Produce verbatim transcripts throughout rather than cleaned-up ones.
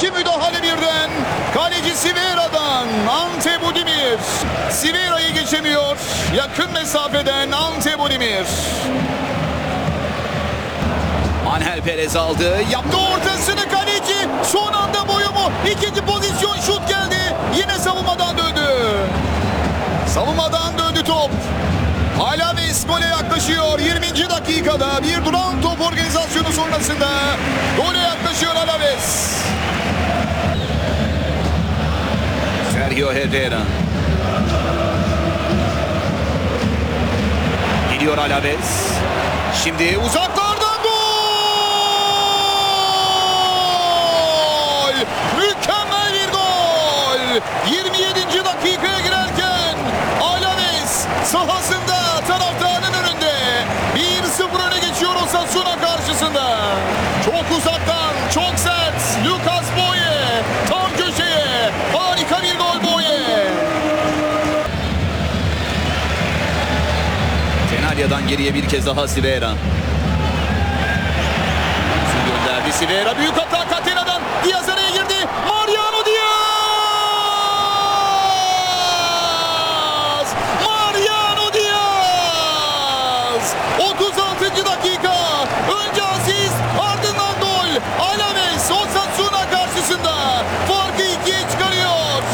İki müdahale birden. Kaleci Sivera'dan Ante Budimir. Sivera'yı geçemiyor. Yakın mesafeden Ante Budimir. Angel Perez aldı. Yaptı ortasını kaleci. Son anda boyumu. İkinci pozisyon, şut geldi. Yine savunmadan döndü. Savunmadan döndü top. Alaves gole yaklaşıyor. yirminci dakikada bir duran top organizasyonu sonrasında gole yaklaşıyor Alaves. Sergio Herrera. Gidiyor Alaves. Şimdi uzaklardan gol! Mükemmel bir gol! yirmi yedinci dakikaya girerken Alaves sahasında taraftarın önünde bir sıfır öne geçiyor Osasuna karşısında. Çok uzaktan, çok sert Lucas Boye tam köşeye. Harika bir gol Boye. Tenalya'dan geriye bir kez daha Sivera. Gönderdi Sivera, büyük hata Catena'dan. Diaz araya girdi. Mariano Diaz! Mariano Diaz! otuz altıncı dakika. Önce asist, ardından gol. Alaves Osasuna karşısında farkı ikiye çıkarıyor.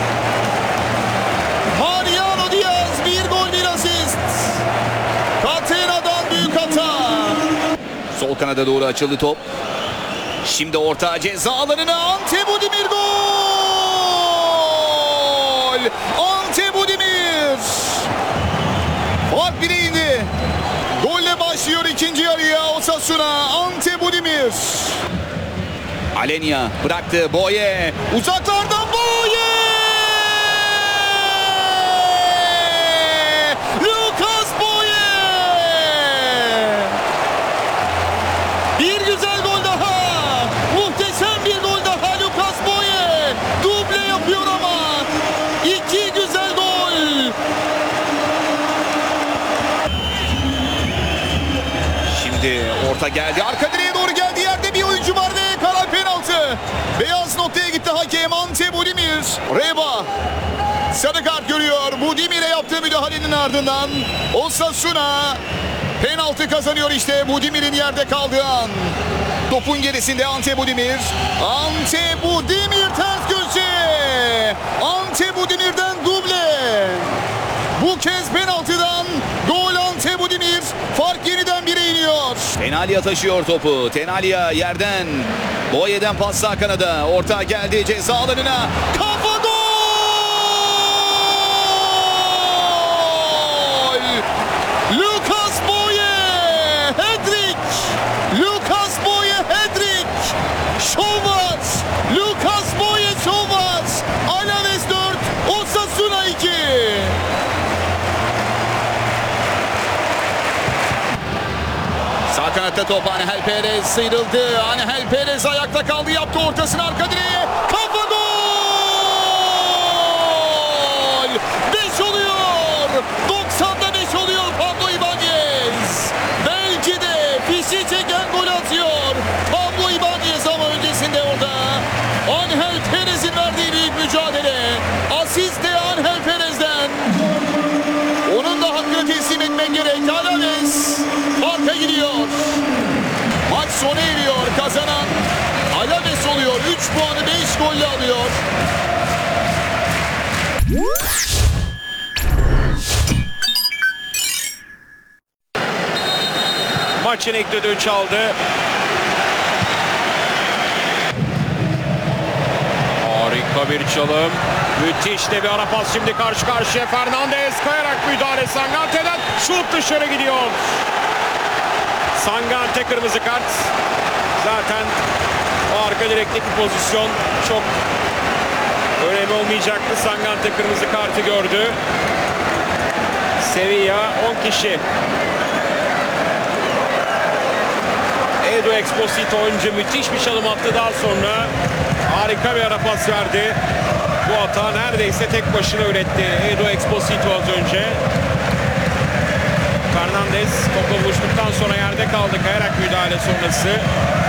Mariano Diaz bir gol bir asist. Catena'dan büyük hata. Sol kanada doğru açıldı top. Şimdi orta ceza alanına Ante Budimir gol! Ante Budimir! Fark bire indi. Golle başlıyor ikinci yarıya Osasuna. Ante Budimir. Alenya bıraktı Boye. Uzaklardan Boye! Lucas Boye! Bir güzel gol daha. Muhteşem bir gol daha Lucas Boye. Duble yapıyor ama. İki güzel gol. Şimdi orta geldi. Arka direğe doğru geldi. Yerde bir oyuncu var ve karar penaltı. Beyaz noktaya gitti hakem Ante Budimir. Reba sarı kart görüyor. Budimir'e yaptığı müdahalenin ardından Osasuna penaltı kazanıyor işte Budimir'in yerde kaldığı an. Topun gerisinde Ante Budimir. Ante Budimir ters köşe. Ante Budimir'den duble. Bu kez penaltıdan gol Ante Budimir. Fark yeniden bire iniyor. Tenalya taşıyor topu. Tenalya yerden. Boye'den pas sağ kanada. Orta geldi ceza alanına. Kafa gol! Lucas Boye! Hedrik! Lucas Boye Hedrik! Şov var! Lucas Boye şov var! Alaves dört, Osasuna iki. Sağ kanatta top Angel Perez sıyrıldı. Angel Perez ayakta kaldı. Yaptı ortasını arka direğe. Kafa gol! beş oluyor. doksanda beş oluyor Pablo Ibanez. Belki de fişi çeken gol atıyor. Pablo Ibanez ama öncesinde orada Angel Perez'in verdiği büyük mücadele. Asist de Angel Perez'den. Onun da hakkını teslim etmek gerek. Alaves farka gidiyor. Maç sona eriyor. Kazanan Alaves oluyor. üç puanı beş golle alıyor. Maçın ilk düdüğü çaldı. Harika bir çalım. Müthiş de bir ara pas şimdi karşı karşıya. Fernandez kayarak müdahale Sangante'den. Şut dışarı gidiyor. Sangante kırmızı kart. Zaten o arka direkteki pozisyon çok önemli olmayacaktı. Sangante kırmızı kartı gördü. Sevilla on kişi. Edu Exposito önce müthiş bir çalım attı, daha sonra harika bir ara pas verdi. Bu hata neredeyse tek başına üretti Edu Exposito az önce. Fernandez topla buluştuktan sonra yerde kaldı kayarak müdahale sonrası.